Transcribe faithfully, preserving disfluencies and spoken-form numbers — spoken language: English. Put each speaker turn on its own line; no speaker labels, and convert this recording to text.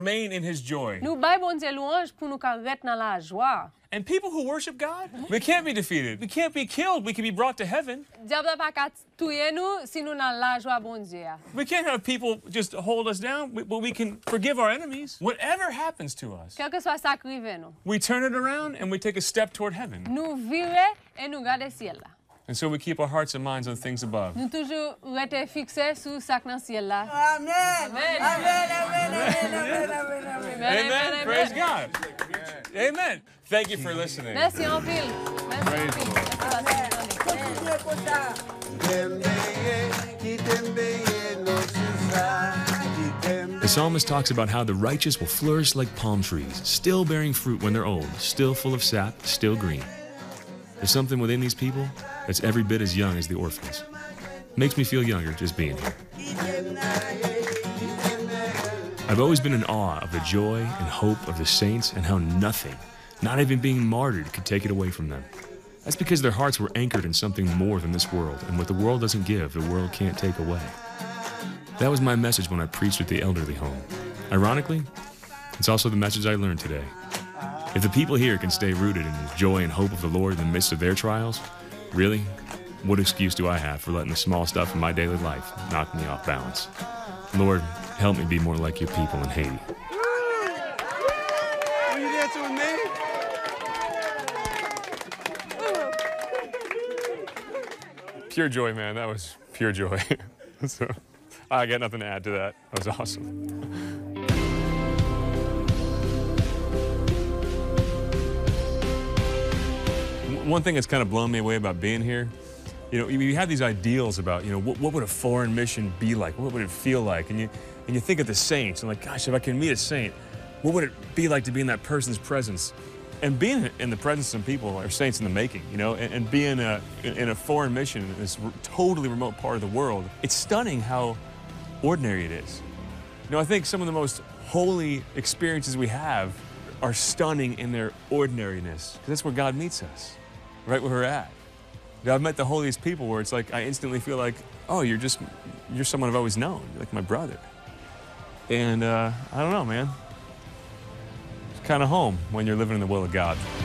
Remain in his joy.
Nou bay bon Dieu louange pour nous ka ret dans la joie.
And people who worship God, we can't be defeated. We can't be killed. We can be brought to heaven.
Diable pa ka touye nou si nou dans la joie bon Dieu.
We can't have people just hold us down, but we can forgive our enemies. Whatever happens to us,
Quel que soit ça qui rive nou.
we turn it around and we take a step toward heaven.
Nou vire et nou gade ciel là.
And so we keep our hearts and minds on things above.
Nou toujours rete fixe sous sac dans ciel là.
Amen.
Amen.
Amen. Amen. Amen. Amen. Amen.
Amen. Praise God. Amen. Thank you for listening.
Merci en pile. Merci en pile.
Continue comme ça.
The psalmist talks about how the righteous will flourish like palm trees, still bearing fruit when they're old, still full of sap, still green. There's something within these people that's every bit as young as the orphans. Makes me feel younger just being here. I've always been in awe of the joy and hope of the saints and how nothing, not even being martyred, could take it away from them. That's because their hearts were anchored in something more than this world, and what the world doesn't give, the world can't take away. That was my message when I preached at the elderly home. Ironically, it's also the message I learned today. If the people here can stay rooted in the joy and hope of the Lord in the midst of their trials, really, what excuse do I have for letting the small stuff in my daily life knock me off balance? Lord, help me be more like your people in Haiti.
Are you dancing with me?
Pure joy, man. That was pure joy. So, I got nothing to add to that. That was awesome. One thing that's kind of blown me away about being here, you know, you have these ideals about, you know, what, what would a foreign mission be like? What would it feel like? And you, and you think of the saints, and like, gosh, if I can meet a saint, what would it be like to be in that person's presence? And being in the presence of some people are saints in the making, you know, and, and being a, in a foreign mission in this totally remote part of the world, it's stunning how ordinary it is. You know, I think some of the most holy experiences we have are stunning in their ordinariness, because that's where God meets us, right where we're at. You know, I've met the holiest people where it's like I instantly feel like, oh, you're just, you're someone I've always known, you're like my brother. And uh, I don't know, man. It's kind of home when you're living in the will of God.